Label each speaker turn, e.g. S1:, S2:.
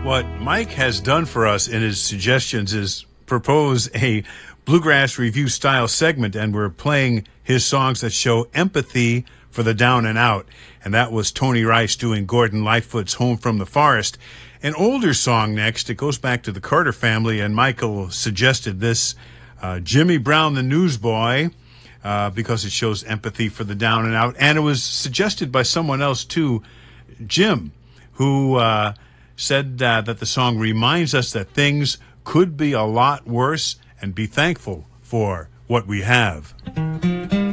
S1: What Mike has done for us in his suggestions is propose a bluegrass review style segment, and we're playing his songs that show empathy for the down and out. And that was Tony Rice doing Gordon Lightfoot's Home from the Forest. An older song next. It goes back to the Carter family, and Michael suggested this, Jimmy Brown the Newsboy, because it shows empathy for the down and out. And it was suggested by someone else too, Jim, who said that the song reminds us that things could be a lot worse and be thankful for what we have.